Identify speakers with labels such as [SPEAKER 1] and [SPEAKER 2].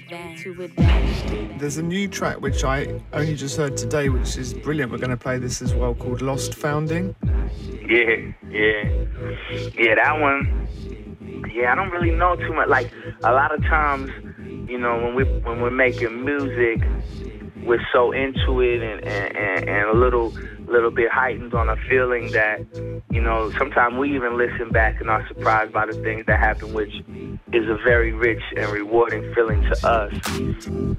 [SPEAKER 1] There's a new track which I only just heard today, which is brilliant. We're going to play this as well, called Lost Founding.
[SPEAKER 2] Yeah, that one. Yeah, I don't really know too much. Like, a lot of times, you know, when we're making music, we're so into it and a little bit heightened on a feeling that, you know, sometimes we even listen back and are surprised by the things that happen, which is a very rich and rewarding feeling to us.